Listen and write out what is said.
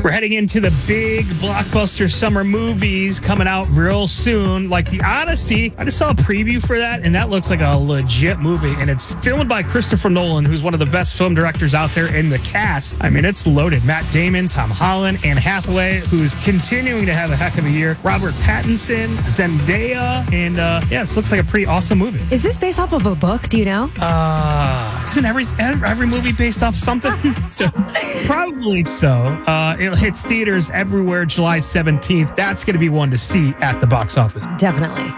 We're heading into the big blockbuster summer movies coming out real soon, like The Odyssey. I just saw a preview for that, and that looks like a legit movie. And it's filmed by Christopher Nolan, who's one of the best film directors out there in the cast. I mean, it's loaded. Matt Damon, Tom Holland, Anne Hathaway, who's continuing to have a heck of a year. Robert Pattinson, Zendaya, and this looks like a pretty awesome movie. Is this based off of a book? Do you know? Isn't every movie based off something? So, probably so. It hits theaters everywhere July 17th. That's going to be one to see at the box office. Definitely.